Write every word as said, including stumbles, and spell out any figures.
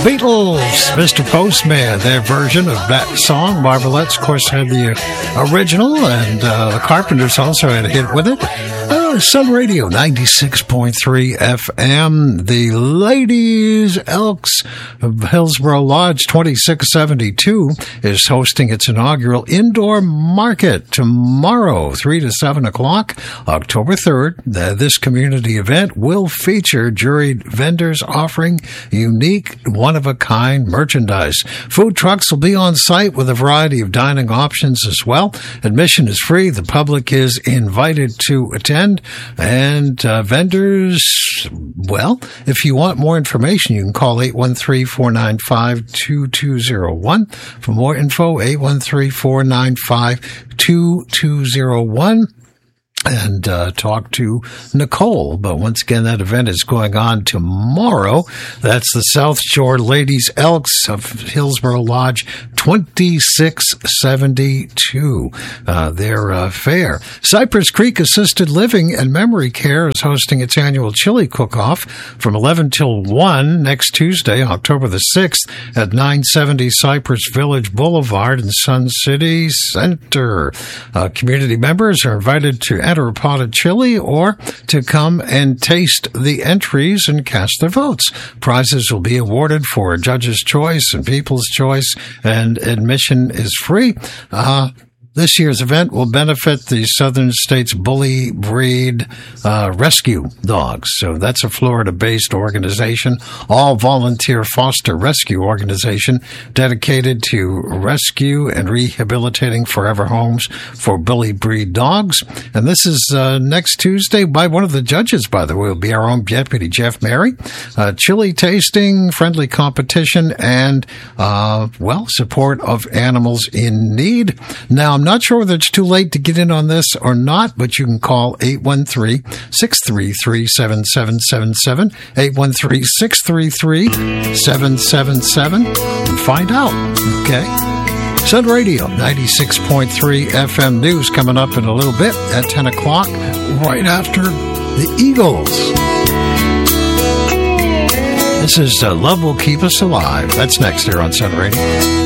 Beatles, Mister Postman, their version of that song. Marvelettes, of course, had the original, and uh, the Carpenters also had a hit with it. Uh, Sun Radio, ninety-six point three F M. The Ladies Elks of Hillsborough Lodge twenty-six seventy-two is hosting its inaugural indoor market tomorrow, three to seven o'clock, October third. Uh, this community event will feature juried vendors offering unique, one-of-a-kind merchandise. Food trucks will be on site with a variety of dining options as well. Admission is free. The public is invited to attend. And uh, vendors, well, if you want more information, you can call eight one three, four nine five, two two zero one. For more info, eight one three, four nine five, two two zero one. And uh, talk to Nicole. But once again, that event is going on tomorrow. That's the South Shore Ladies Elks of Hillsborough Lodge, twenty-six seventy-two. Uh, their uh, fair. Cypress Creek Assisted Living and Memory Care is hosting its annual chili cook-off from eleven till one next Tuesday, October the sixth, at nine seventy Cypress Village Boulevard in Sun City Center. Uh, community members are invited to enter a pot of chili or to come and taste the entries and cast their votes. Prizes will be awarded for Judge's Choice and People's Choice, and admission is free. Uh, This year's event will benefit the Southern States Bully Breed uh, Rescue Dogs. So that's a Florida-based organization, all volunteer foster rescue organization dedicated to rescue and rehabilitating forever homes for bully breed dogs. And this is uh, next Tuesday by one of the judges, by the way, will be our own Deputy Jeff Mary. Uh, chili tasting, friendly competition, and, uh, well, support of animals in need. Now, I'm not sure whether it's too late to get in on this or not, but you can call eight one three, six three three, seven seven seven seven, eight one three, six three three, seven seven seven, and find out, okay? Sun Radio, ninety-six point three F M News coming up in a little bit at ten o'clock, right after the Eagles. This is uh, Love Will Keep Us Alive. That's next here on Sun Radio.